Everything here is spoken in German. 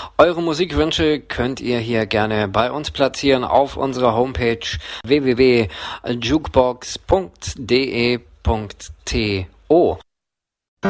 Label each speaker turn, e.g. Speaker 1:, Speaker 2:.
Speaker 1: Eure Musikwünsche könnt ihr hier gerne bei uns platzieren auf unserer Homepage www.jukebox.de.to.